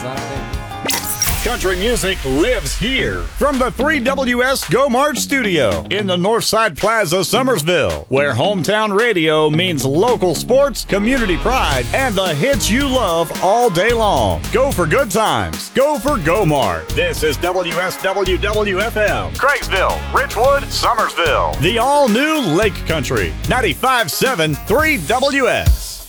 Country music lives here. From the 3WS Go March studio in the Northside Plaza, Summersville, where hometown radio means local sports, community pride, and the hits you love all day long. Go for good times. Go for Go Mart. This is WSWWFM, Craigsville, Richwood, Summersville. The all-new Lake Country, 95.7 3WS.